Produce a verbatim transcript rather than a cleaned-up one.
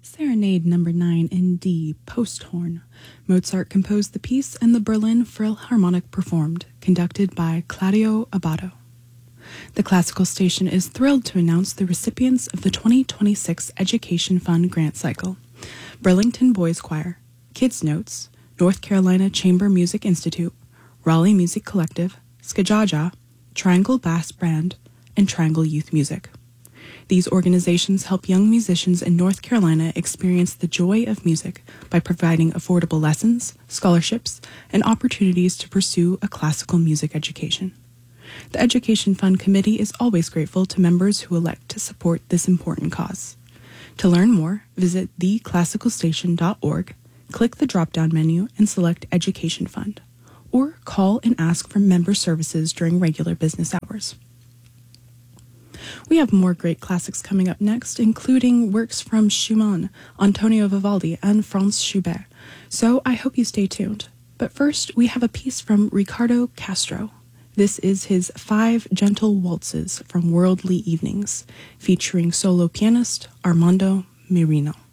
Serenade number nine in D, Posthorn. Mozart composed the piece and the Berlin Philharmonic performed, conducted by Claudio Abbado. The Classical Station is thrilled to announce the recipients of the twenty twenty-six Education Fund grant cycle. Burlington Boys Choir, Kids Notes, North Carolina Chamber Music Institute, Raleigh Music Collective, Skajaja, Triangle Bass Band, and Triangle Youth Music. These organizations help young musicians in North Carolina experience the joy of music by providing affordable lessons, scholarships, and opportunities to pursue a classical music education. The Education Fund Committee is always grateful to members who elect to support this important cause. To learn more, visit the classical station dot org, click the drop-down menu, and select Education Fund, or call and ask for member services during regular business hours. We have more great classics coming up next, including works from Schumann, Antonio Vivaldi, and Franz Schubert, so I hope you stay tuned. But first, we have a piece from Ricardo Castro. This is his Five Gentle Waltzes from Worldly Evenings, featuring solo pianist Armando Mirino.